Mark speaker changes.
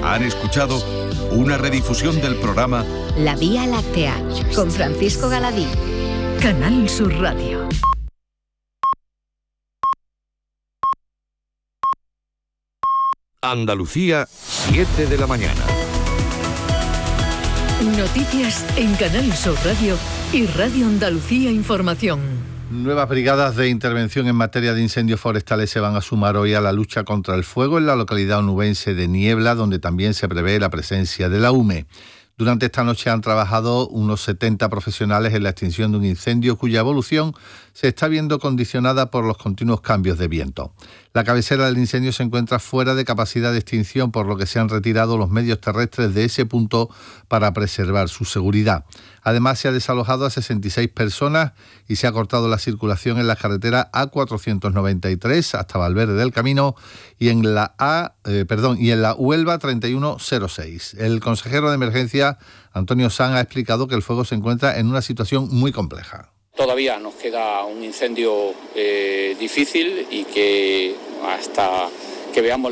Speaker 1: Han escuchado una redifusión del programa
Speaker 2: La Vía Láctea, con Francisco Galadí.
Speaker 3: Canal Sur Radio.
Speaker 4: Andalucía, 7 de la mañana.
Speaker 3: Noticias en Canal Sur Radio y Radio Andalucía Información.
Speaker 5: Nuevas brigadas de intervención en materia de incendios forestales se van a sumar hoy a la lucha contra el fuego en la localidad onubense de Niebla, donde también se prevé la presencia de la UME. Durante esta noche han trabajado unos 70 profesionales en la extinción de un incendio cuya evolución se está viendo condicionada por los continuos cambios de viento. La cabecera del incendio se encuentra fuera de capacidad de extinción, por lo que se han retirado los medios terrestres de ese punto para preservar su seguridad. Además, se ha desalojado a 66 personas y se ha cortado la circulación en la carretera A493 hasta Valverde del Camino y en la Huelva 3106. El consejero de Emergencia, Antonio Sanz, ha explicado que el fuego se encuentra en una situación muy compleja.
Speaker 6: Todavía nos queda un incendio difícil y que hasta que veamos